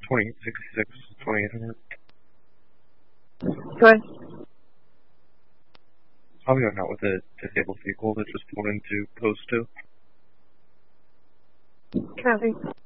2866, 2800. Go ahead. I'll be going out with a disabled vehicle that just pulled into post 2. Copy.